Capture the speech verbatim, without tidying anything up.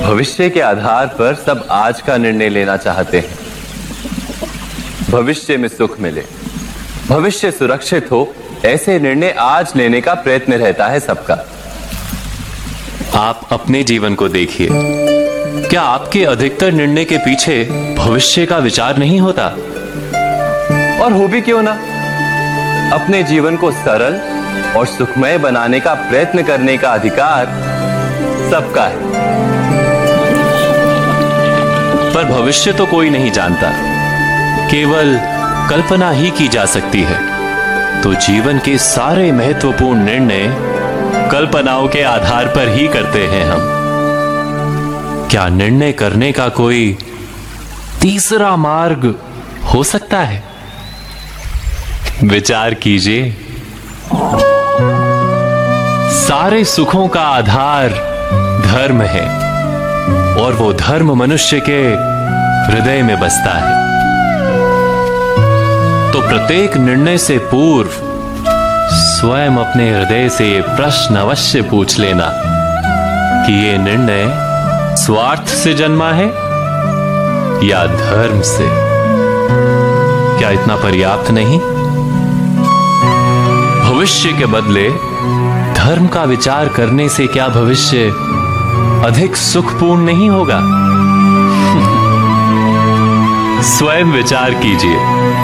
भविष्य के आधार पर सब आज का निर्णय लेना चाहते हैं। भविष्य में सुख मिले, भविष्य सुरक्षित हो, ऐसे निर्णय आज लेने का प्रयत्न रहता है सबका। आप अपने जीवन को देखिए, क्या आपके अधिकतर निर्णय के पीछे भविष्य का विचार नहीं होता? और हो भी क्यों ना, अपने जीवन को सरल और सुखमय बनाने का प्रयत्न करने का अधिकार सबका है। पर भविष्य तो कोई नहीं जानता, केवल कल्पना ही की जा सकती है। तो जीवन के सारे महत्वपूर्ण निर्णय कल्पनाओं के आधार पर ही करते हैं हम। क्या निर्णय करने का कोई तीसरा मार्ग हो सकता है? विचार कीजिए। सारे सुखों का आधार धर्म है, और वो धर्म मनुष्य के हृदय में बसता है। तो प्रत्येक निर्णय से पूर्व स्वयं अपने हृदय से ये प्रश्न अवश्य पूछ लेना कि ये निर्णय स्वार्थ से जन्मा है या धर्म से। क्या इतना पर्याप्त नहीं? भविष्य के बदले धर्म का विचार करने से क्या भविष्य अधिक सुखपूर्ण नहीं होगा? स्वयं विचार कीजिए।